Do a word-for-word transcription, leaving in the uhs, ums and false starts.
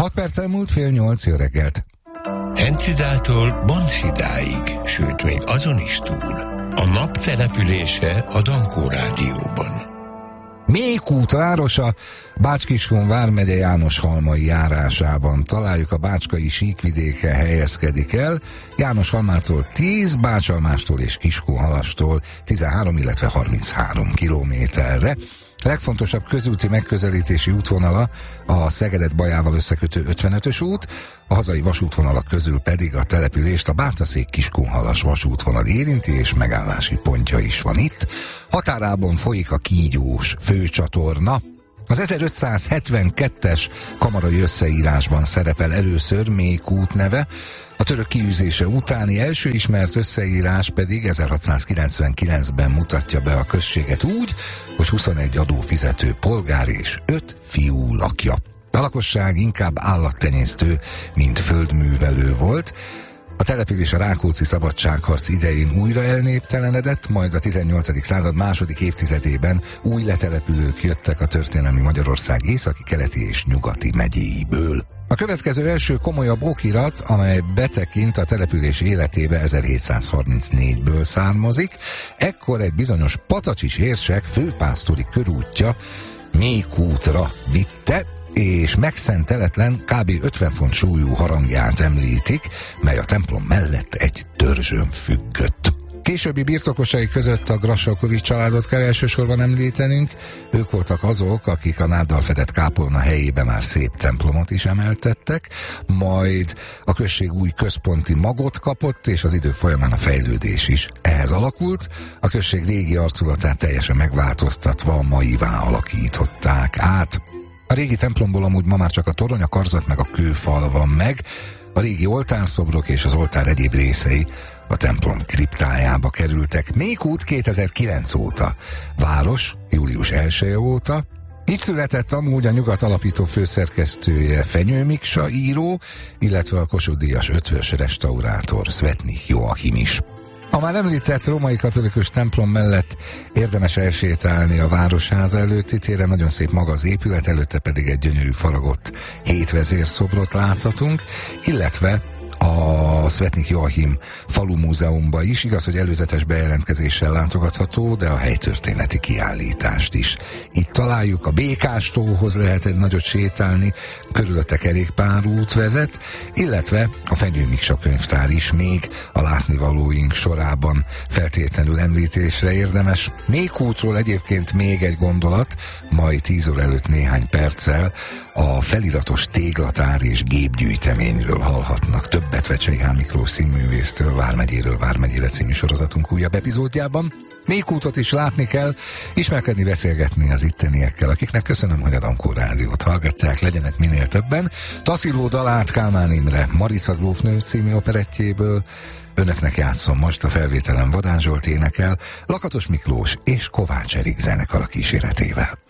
hat perccel múlt fél nyolc, jó reggelt. Encidától Banszidáig, sőt még azon is túl. A nap települése a Dankó Rádióban. Mékút városa, Bács-Kiskun vármegye Jánoshalmai járásában találjuk, a bácskai síkvidéken helyezkedik el. Jánoshalmától tíz, Bácsalmástól és Kiskunhalastól tizenhárom, illetve harminchárom kilométerre. A legfontosabb közúti megközelítési útvonala a Szegedet Bajával összekötő ötvenötös út, a hazai vasútvonalak közül pedig a települést a Bátaszék-Kiskunhalas vasútvonal érinti, és megállási pontja is van itt. Határában folyik a Kígyós főcsatorna. Az ezerötszázhetvenkettes kamarai összeírásban szerepel először Mékút neve, a török kiűzése utáni első ismert összeírás pedig ezerhatszázkilencvenkilencben mutatja be a községet úgy, hogy huszonegy adófizető polgár és öt fiú lakja. A lakosság inkább állattenyésztő, mint földművelő volt. A település a Rákóczi szabadságharc idején újra elnéptelenedett, majd a tizennyolcadik század második évtizedében új letelepülők jöttek a történelmi Magyarország északi, keleti és nyugati megyéiből. A következő első komolyabb okirat, amely betekint a település életébe, ezerhétszázharmincnégyből származik. Ekkor egy bizonyos Patacsis érsek főpásztori körútja Mékútra vitte, és megszenteletlen kb. ötven font súlyú harangját említik, mely a templom mellett egy törzsön függött. Későbbi birtokosai között a Grassalkovich családot kell elsősorban említenünk. Ők voltak azok, akik a náddal fedett kápolna helyébe már szép templomot is emeltettek, majd a község új központi magot kapott, és az idők folyamán a fejlődés is ehhez alakult. A község régi arculatát teljesen megváltoztatva a maivá alakították át. A régi templomból amúgy ma már csak a torony, a karzat meg a kőfal van meg. A régi oltárszobrok és az oltár egyéb részei a templom kriptájába kerültek. Mékút kétezer-kilenc óta, város július elseje óta. Így született amúgy a Nyugat alapító főszerkesztője Fenyő Miksa író, illetve a Kossuth-díjas ötvös restaurátor Svetnich Joachim is. A már említett római katolikus templom mellett érdemes elsétálni a Városháza előtti téren, nagyon szép maga az épület, előtte pedig egy gyönyörű faragott hétvezérszobrot láthatunk, illetve a Svetnich Joachim falumúzeumba is, igaz, hogy előzetes bejelentkezéssel látogatható, de a helytörténeti kiállítást is itt találjuk. A Békástóhoz lehet egy nagyot sétálni, körülötte kerékpárút vezet, illetve a Fenyő Miksa könyvtár is még a látnivalóink sorában feltétlenül említésre érdemes. Mékútról egyébként még egy gondolat, majd tíz óra előtt néhány perccel a feliratos téglatár és gépgyűjteményről hallhatnak többet Vecsei H. Miklós színművésztől, Vármegyéről Vármegyére című sorozatunk újabb epizódjában. Mékútot is látni kell, ismerkedni, beszélgetni az itteniekkel, akiknek köszönöm, hogy a Dankó Rádiót hallgatják, legyenek minél többen. Tasziló dalát Kálmán Imre Marica grófnő című operettjéből önöknek játszom most, a felvételen Vadán Zsolt énekel, Lakatos Miklós és Kovács Erik zenekara kíséretével.